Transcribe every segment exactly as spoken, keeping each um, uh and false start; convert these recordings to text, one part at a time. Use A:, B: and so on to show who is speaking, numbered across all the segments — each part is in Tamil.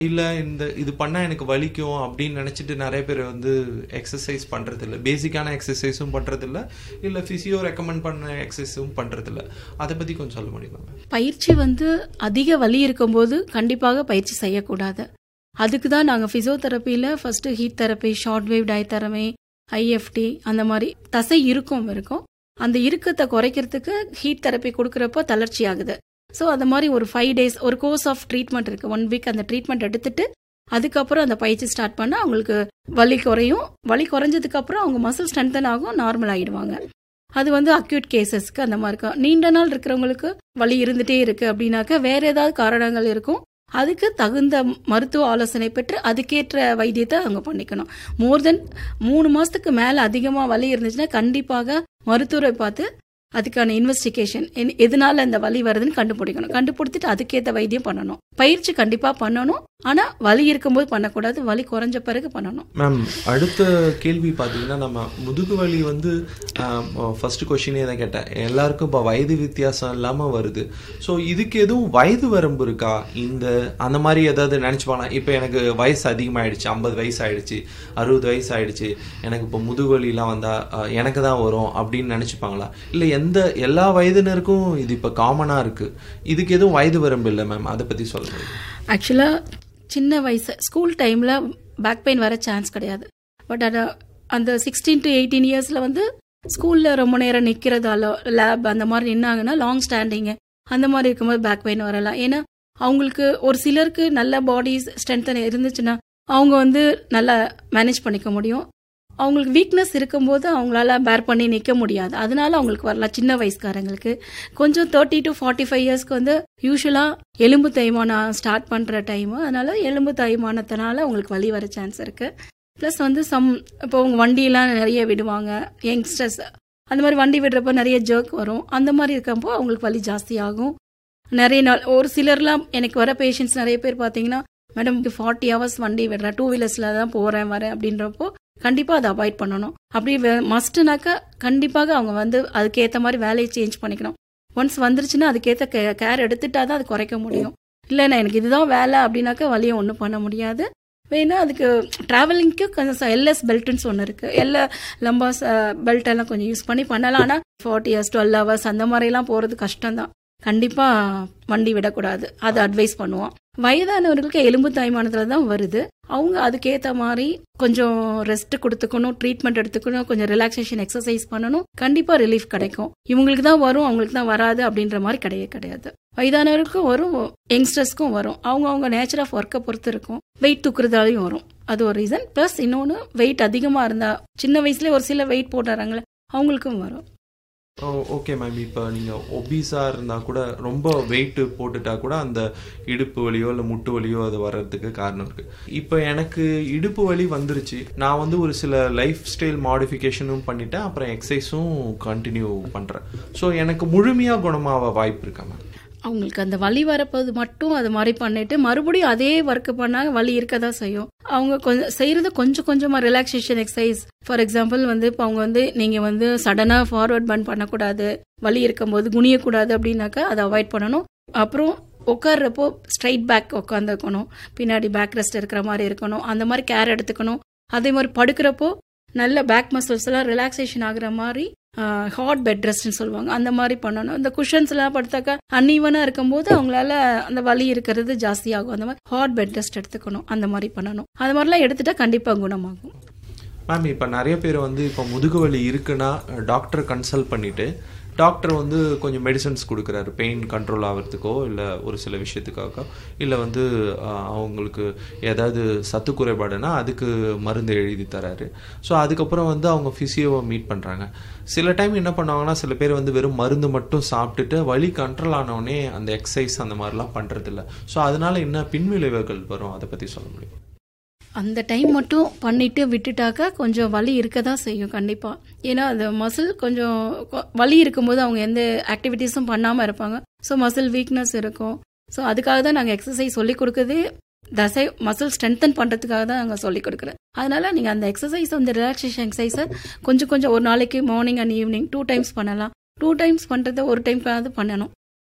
A: இல்ல இந்த இது பண்ணா எனக்கு வலிக்கும் அப்படின்னு நினைச்சிட்டு நிறைய பேர் வந்து எக்ஸசைஸ் பண்றது இல்ல, பேசிக்கான எக்ஸசைஸும் பண்றது இல்ல, இல்ல பிசியோ ரெக்கமெண்ட் பண்ண எக்ஸசைஸும் பண்றது இல்ல. அதை பத்தி கொஞ்சம் சொல்ல முடியுமா?
B: பயிற்சி வந்து அதிக வலி இருக்கும்போது கண்டிப்பாக பயிற்சி செய்யக்கூடாது. அதுக்கு தான் நாங்கள் ஃபிசியோதெரப்பியில் first heat therapy, short wave diathermy, IFT அந்த மாதிரி தசை இருக்கும் இருக்கும் அந்த இறுக்கத்தை குறைக்கிறதுக்கு ஹீட் தெரப்பி கொடுக்குறப்போ தளர்ச்சி ஆகுது. ஸோ அந்த மாதிரி ஒரு ஃபைவ் டேஸ் ஒரு கோர்ஸ் ஆஃப் ட்ரீட்மெண்ட் இருக்குது. ஒன் வீக் அந்த ட்ரீட்மெண்ட் எடுத்துட்டு அதுக்கப்புறம் அந்த பயிற்சி ஸ்டார்ட் பண்ணால் அவங்களுக்கு வலி குறையும். வலி குறைஞ்சதுக்கப்புறம் அவங்க மசில் ஸ்ட்ரென்தன் ஆகும், நார்மல் ஆகிடுவாங்க. அது வந்து அக்யூட் கேசஸ்க்கு அந்த மாதிரி இருக்கும். நீண்ட நாள் இருக்கிறவங்களுக்கு வலி இருந்துகிட்டே இருக்குது அப்படின்னாக்கா வேறு ஏதாவது காரணங்கள் இருக்கும். அதுக்கு தகுந்த மருத்துவ ஆலோசனை பெற்று அதுக்கேற்ற வைத்தியத்தை அவங்க பண்ணிக்கணும். மோர் தென் மூணு மாதத்துக்கு மேலே அதிகமாக வலி இருந்துச்சுன்னா கண்டிப்பாக மருத்துவரை பார்த்து அதுக்கான இன்வெஸ்டிகேஷன் எதனால இந்த வலி வருதுன்னு கண்டுபிடிக்கணும். கண்டுபிடிச்சிட்டு அதுக்கேற்ற வைத்தியம் பண்ணணும். பயிற்சி கண்டிப்பாக பண்ணணும், ஆனால் வலி இருக்கும்போது பண்ணக்கூடாது, வலி குறைஞ்ச பிறகு பண்ணணும்.
A: மேம், அடுத்த கேள்வி பார்த்தீங்கன்னா, நம்ம முதுகு வலி வந்து ஃபர்ஸ்ட் கொஸ்டினே தான் கேட்டேன், எல்லாருக்கும் இப்போ வயது வித்தியாசம் இல்லாமல் வருது. ஸோ இதுக்கு எதுவும் வயது வரம்பு இருக்கா? இந்த அந்த மாதிரி ஏதாவது நினச்சிப்பாங்க, இப்போ எனக்கு வயசு அதிகமாகிடுச்சு, ஐம்பது வயசு ஆயிடுச்சு, அறுபது வயசு ஆயிடுச்சு, எனக்கு இப்போ முதுகு வலிலாம் வந்தால் எனக்கு தான் வரும் அப்படின்னு நினச்சிப்பாங்களா? இல்லை எந்த எல்லா வயதினருக்கும் இது இப்போ காமனாக இருக்குது, இதுக்கு எதுவும் வயது வரம்பு இல்லை மேம், அதை பற்றி சொல்லுங்கள்.
B: ஆக்சுவலாக சின்ன வயசு ஸ்கூல் டைமில் பேக் பெயின் வர சான்ஸ் கிடையாது. பட் அதை அந்த சிக்ஸ்டீன் டு எயிட்டீன் இயர்ஸில் வந்து ஸ்கூலில் ரொம்ப நேரம் நிற்கிறதால லேப் அந்த மாதிரி நின்னாங்கன்னா லாங் ஸ்டாண்டிங்கு அந்த மாதிரி இருக்கும்போது பேக் பெயின் வரலாம். ஏன்னா அவங்களுக்கு ஒரு சிலருக்கு நல்ல பாடி ஸ்ட்ரென்த் இருந்துச்சுன்னா அவங்க வந்து நல்லா மேனேஜ் பண்ணிக்க முடியும். அவங்களுக்கு வீக்னஸ் இருக்கும்போது அவங்களால பேர் பண்ணி நிற்க முடியாது, அதனால அவங்களுக்கு வரலாம். சின்ன வயசுக்காரங்களுக்கு கொஞ்சம் தேர்ட்டி டு ஃபார்ட்டி ஃபைவ் இயர்ஸ்க்கு வந்து யூஸ்வலாக எலும்பு தேய்மானம் ஸ்டார்ட் பண்ணுற டைமு, அதனால எலும்பு தேய்மானத்தினால அவங்களுக்கு வலி வர சான்ஸ் இருக்குது. ப்ளஸ் வந்து சம் இப்போ அவங்க வண்டியெல்லாம் நிறைய விடுவாங்க, யங்ஸ்டர்ஸ் அந்த மாதிரி வண்டி விடுறப்போ நிறைய ஜர்க் வரும், அந்த மாதிரி இருக்கப்போ அவங்களுக்கு வலி ஜாஸ்தி ஆகும். நிறைய நாள் ஒரு சிலர்லாம் எனக்கு வர பேஷண்ட்ஸ் நிறைய பேர் பார்த்தீங்கன்னா, மேடம் ஃபார்ட்டி ஹவர்ஸ் வண்டி விடுறேன், டூ வீலர்ஸில் தான் போகிறேன் வரேன் அப்படின்றப்போ கண்டிப்பாக அதை அவாய்ட் பண்ணணும். அப்படி மஸ்ட்னாக்கா கண்டிப்பாக அவங்க வந்து அதுக்கேற்ற மாதிரி வேலையை சேஞ்ச் பண்ணிக்கணும். ஒன்ஸ் வந்துருச்சுன்னா அதுக்கேற்ற கே கேர் எடுத்துட்டா தான் அது குறைக்க முடியும். இல்லைண்ணா எனக்கு இதுதான் வேலை அப்படின்னாக்கா வலியை ஒன்றும் பண்ண முடியாது. வேணா அதுக்கு ட்ராவலிங்க்கு கொஞ்சம் எல்எஸ் பெல்ட்டுன்னு ஒன்று இருக்குது, எல்லா லம்பாஸ் பெல்ட் எல்லாம் கொஞ்சம் யூஸ் பண்ணி பண்ணலாம். ஆனால் ஃபார்ட்டி ஹவர்ஸ் டுவெல் ஹவர்ஸ் அந்த மாதிரிலாம் போகிறது கஷ்டம்தான். கண்டிப்பாக வண்டி விடக்கூடாது, அதை அட்வைஸ் பண்ணுவோம். வயதானவர்களுக்கு எலும்பு தேய்மானத்தில் தான் வருது, அவங்க அதுக்கேற்ற மாதிரி கொஞ்சம் ரெஸ்ட் கொடுத்துக்கணும், ட்ரீட்மெண்ட் எடுத்துக்கணும், கொஞ்சம் ரிலாக்ஸேஷன் எக்ஸசைஸ் பண்ணணும், கண்டிப்பாக ரிலீஃப் கிடைக்கும். இவங்களுக்கு தான் வரும் அவங்களுக்கு தான் வராது அப்படின்ற மாதிரி கிடையவே கிடையாது. வயதானவருக்கும் வரும், யங்ஸ்டர்ஸ்க்கும் வரும், அவங்க அவங்க நேச்சர் ஆஃப் ஒர்க்கை பொறுத்து இருக்கும். வெயிட் தூக்குறதாலையும் வரும், அது ஒரு ரீசன். ப்ளஸ் இன்னொன்று வெயிட் அதிகமாக இருந்தால் சின்ன வயசுலேயே ஒரு சில வெயிட் போட்டுறாங்களே அவங்களுக்கும் வரும்.
A: ஓ ஓகே மேம், இப்போ நீங்கள் ஒபீஸாக இருந்தால் கூட ரொம்ப வெயிட்டு போட்டுட்டா கூட அந்த இடுப்பு வலியோ இல்லை முட்டு வலியோ அது வர்றதுக்கு காரணம் இருக்குது. இப்போ எனக்கு இடுப்பு வலி வந்துருச்சு, நான் வந்து ஒரு சில லைஃப் ஸ்டைல் மாடிஃபிகேஷனும் பண்ணிட்டேன், அப்புறம் எக்ஸசைஸும் கண்டினியூ பண்ணுறேன். ஸோ எனக்கு முழுமையாக குணமாக வாய்ப்பு இருக்கா மேம்?
B: அவங்களுக்கு அந்த வலி வரப்போது மட்டும் அது மாதிரி பண்ணிட்டு மறுபடியும் அதே ஒர்க்கு பண்ணாங்க வலி இருக்க தான் செய்யும். அவங்க கொஞ்சம் செய்யறது கொஞ்சம் கொஞ்சமாக ரிலாக்ஸேஷன் எக்ஸசைஸ். ஃபார் எக்ஸாம்பிள் வந்து இப்போ அவங்க வந்து நீங்கள் வந்து சடனாக ஃபார்வர்ட் பன் பண்ணக்கூடாது, வலி இருக்கும்போது குனியக்கூடாது அப்படின்னாக்கா அதை அவாய்ட் பண்ணணும். அப்புறம் உட்கார்றப்போ ஸ்ட்ரைட் பேக் உட்காந்துக்கணும், பின்னாடி பேக் ரெஸ்ட் இருக்கிற மாதிரி இருக்கணும், அந்த மாதிரி கேர் எடுத்துக்கணும். அதே மாதிரி படுக்கிறப்போ நல்ல பேக் மசில்ஸ் எல்லாம் ரிலாக்ஸேஷன் ஆகுற மாதிரி ஹாட் பெட் ரெஸ்ட்னு சொல்லுவாங்க, அந்த மாதிரி பண்ணணும். இந்த குஷன்ஸ் எல்லாம் படுத்தாக்கா அன்ஈவனாக இருக்கும்போது அவங்களால அந்த வலி இருக்கிறது ஜாஸ்தி ஆகும். அந்த மாதிரி ஹாட் பெட் ரெஸ்ட் எடுத்துக்கணும், அந்த மாதிரி பண்ணணும். அது மாதிரிலாம் எடுத்துட்டா கண்டிப்பாக குணமாகும்.
A: மேம், இப்போ நிறைய பேர் வந்து இப்போ முதுகு வலி இருக்குன்னா டாக்டரை கன்சல்ட் பண்ணிட்டு டாக்டர் வந்து கொஞ்சம் மெடிசன்ஸ் கொடுக்குறாரு, பெயின் கண்ட்ரோல் ஆகிறதுக்கோ இல்லை ஒரு சில விஷயத்துக்காக, இல்லை வந்து அவங்களுக்கு ஏதாவது சத்து குறைபாடுனா அதுக்கு மருந்து எழுதி தராரு. ஸோ அதுக்கப்புறம் வந்து அவங்க ஃபிசியோவை மீட் பண்ணுறாங்க. சில டைம் என்ன பண்ணுவாங்கன்னா, சில பேர் வந்து வெறும் மருந்து மட்டும் சாப்பிட்டுட்டு வலி கண்ட்ரோல் ஆனவுடனே அந்த எக்ஸசைஸ் அந்த மாதிரிலாம் பண்ணுறதில்ல. ஸோ அதனால என்ன பின்விளைவுகள் வரும், அதை பற்றி சொல்ல முடியும்?
B: அந்த டைம் மட்டும் பண்ணிட்டு விட்டுட்டாக்கா கொஞ்சம் வலி இருக்க தான் செய்யும் கண்டிப்பாக. ஏன்னா அந்த மசில் கொஞ்சம் வலி இருக்கும்போது அவங்க எந்த ஆக்டிவிட்டீஸும் பண்ணாமல் இருப்பாங்க. ஸோ மசில் வீக்னஸ் இருக்கும். ஸோ அதுக்காக தான் நாங்கள் எக்ஸசைஸ் சொல்லிக் கொடுக்குறதே, தசை மசில் ஸ்ட்ரென்தன் பண்ணுறதுக்காக தான் நாங்கள் சொல்லிக் கொடுக்குறேன். அதனால நீங்கள் அந்த எக்ஸசைஸ் அந்த ரிலாக்ஸேஷன் எக்ஸசைஸை கொஞ்சம் கொஞ்சம் ஒரு நாளைக்கு morning and evening two times பண்ணலாம். டூ டைம்ஸ் பண்ணுறத ஒரு டைம்க்காவது பண்ணணும்.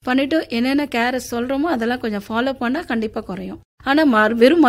B: பண்ணிட்டு என்னென்ன கேர் சொல்றோமோ அதெல்லாம் கொஞ்சம் ஃபாலோ பண்ணா கண்டிப்பா குறையும். ஆனா வெறும்